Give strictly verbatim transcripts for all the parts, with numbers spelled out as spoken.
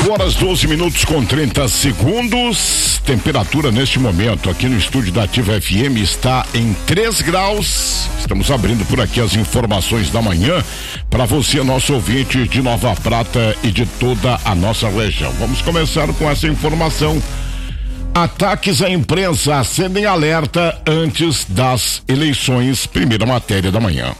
oito horas, doze minutos com trinta segundos. Temperatura neste momento aqui no estúdio da Ativa F M está em três graus. Estamos abrindo por aqui as informações da manhã para você, nosso ouvinte de Nova Prata e de toda a nossa região. Vamos começar com essa informação. Ataques à imprensa acendem alerta antes das eleições. Primeira matéria da manhã.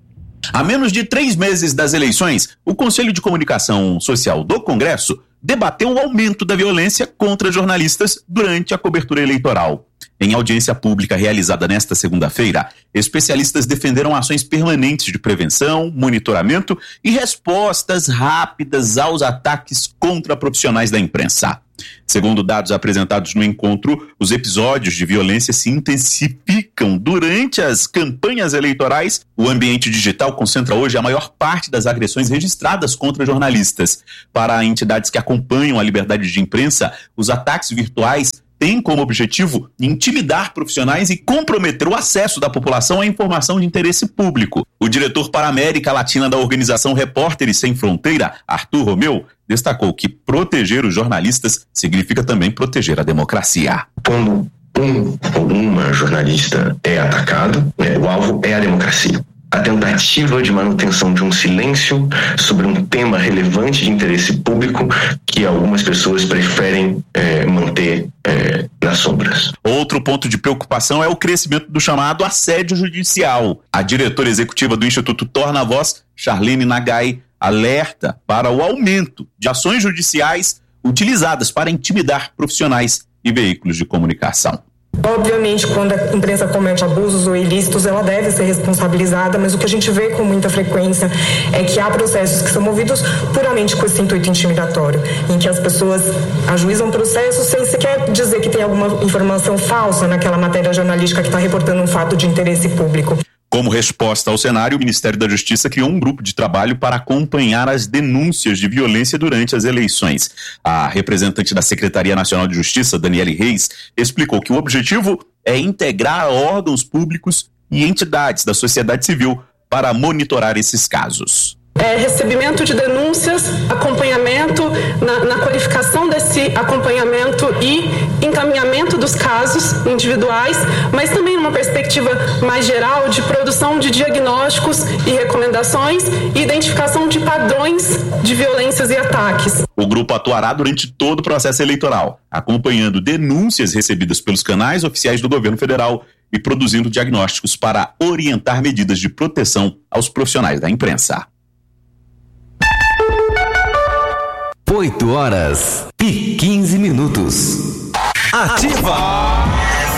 A menos de três meses das eleições, o Conselho de Comunicação Social do Congresso debateu o aumento da violência contra jornalistas durante a cobertura eleitoral. Em audiência pública realizada nesta segunda-feira, especialistas defenderam ações permanentes de prevenção, monitoramento e respostas rápidas aos ataques contra profissionais da imprensa. Segundo dados apresentados no encontro, os episódios de violência se intensificam durante as campanhas eleitorais. O ambiente digital concentra hoje a maior parte das agressões registradas contra jornalistas. Para entidades que acompanham a liberdade de imprensa, os ataques virtuais têm como objetivo intimidar profissionais e comprometer o acesso da população à informação de interesse público. O diretor para a América Latina da organização Repórteres Sem Fronteira, Arthur Romeu, destacou que proteger os jornalistas significa também proteger a democracia. Quando um ou uma jornalista é atacado, é, o alvo é a democracia. A tentativa de manutenção de um silêncio sobre um tema relevante de interesse público que algumas pessoas preferem é, manter é, nas sombras. Outro ponto de preocupação é o crescimento do chamado assédio judicial. A diretora executiva do Instituto Torna Voz, Charlene Nagai, alerta para o aumento de ações judiciais utilizadas para intimidar profissionais e veículos de comunicação. Obviamente, quando a imprensa comete abusos ou ilícitos, ela deve ser responsabilizada, mas o que a gente vê com muita frequência é que há processos que são movidos puramente com esse intuito intimidatório, em que as pessoas ajuizam processos sem sequer dizer que tem alguma informação falsa naquela matéria jornalística que está reportando um fato de interesse público. Como resposta ao cenário, o Ministério da Justiça criou um grupo de trabalho para acompanhar as denúncias de violência durante as eleições. A representante da Secretaria Nacional de Justiça, Daniele Reis, explicou que o objetivo é integrar órgãos públicos e entidades da sociedade civil para monitorar esses casos. É, recebimento de denúncias, acompanhamento na, na qualificação desse acompanhamento e encaminhamento dos casos individuais, mas também numa perspectiva mais geral de produção de diagnósticos e recomendações e identificação de padrões de violências e ataques. O grupo atuará durante todo o processo eleitoral, acompanhando denúncias recebidas pelos canais oficiais do governo federal e produzindo diagnósticos para orientar medidas de proteção aos profissionais da imprensa. oito horas e quinze minutos. Ativa!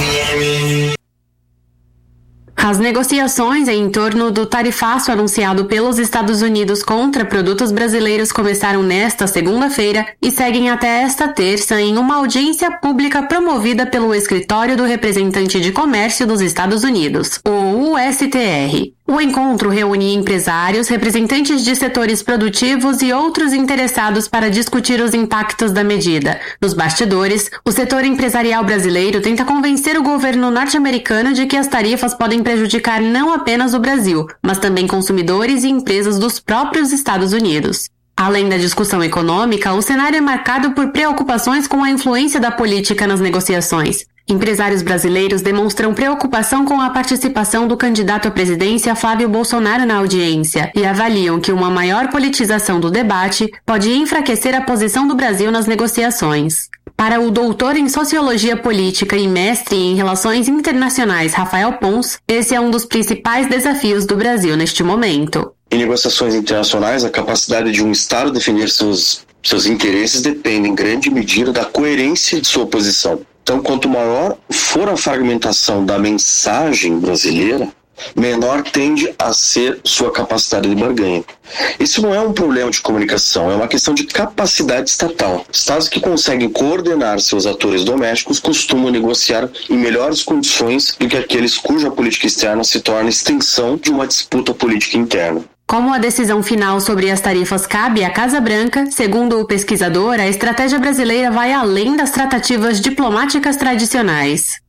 As negociações em torno do tarifaço anunciado pelos Estados Unidos contra produtos brasileiros começaram nesta segunda-feira e seguem até esta terça em uma audiência pública promovida pelo Escritório do Representante de Comércio dos Estados Unidos, o U S T R. O encontro reúne empresários, representantes de setores produtivos e outros interessados para discutir os impactos da medida. Nos bastidores, o setor empresarial brasileiro tenta convencer o governo norte-americano de que as tarifas podem prejudicar não apenas o Brasil, mas também consumidores e empresas dos próprios Estados Unidos. Além da discussão econômica, o cenário é marcado por preocupações com a influência da política nas negociações. Empresários brasileiros demonstram preocupação com a participação do candidato à presidência Flávio Bolsonaro na audiência e avaliam que uma maior politização do debate pode enfraquecer a posição do Brasil nas negociações. Para o doutor em Sociologia Política e mestre em Relações Internacionais Rafael Pons, esse é um dos principais desafios do Brasil neste momento. Em negociações internacionais, a capacidade de um Estado defender seus, seus interesses depende em grande medida da coerência de sua posição. Então, quanto maior for a fragmentação da mensagem brasileira, menor tende a ser sua capacidade de barganha. Isso não é um problema de comunicação, é uma questão de capacidade estatal. Estados que conseguem coordenar seus atores domésticos costumam negociar em melhores condições do que aqueles cuja política externa se torna extensão de uma disputa política interna. Como a decisão final sobre as tarifas cabe à Casa Branca, segundo o pesquisador, a estratégia brasileira vai além das tratativas diplomáticas tradicionais.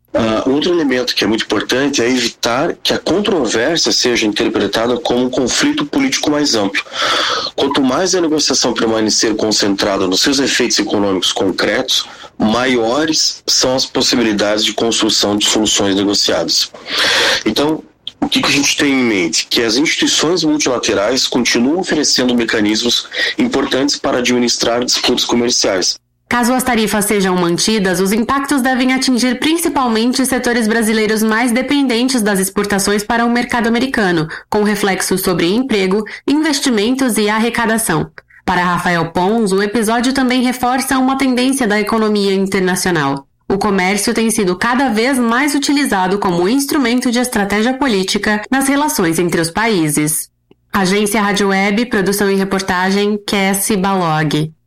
Uh, outro elemento que é muito importante é evitar que a controvérsia seja interpretada como um conflito político mais amplo. Quanto mais a negociação permanecer concentrada nos seus efeitos econômicos concretos, maiores são as possibilidades de construção de soluções negociadas. Então, o que, que a gente tem em mente? Que as instituições multilaterais continuam oferecendo mecanismos importantes para administrar disputas comerciais. Caso as tarifas sejam mantidas, os impactos devem atingir principalmente setores brasileiros mais dependentes das exportações para o mercado americano, com reflexos sobre emprego, investimentos e arrecadação. Para Rafael Pons, o episódio também reforça uma tendência da economia internacional. O comércio tem sido cada vez mais utilizado como instrumento de estratégia política nas relações entre os países. Agência Rádio Web, produção e reportagem, Cassie Balog.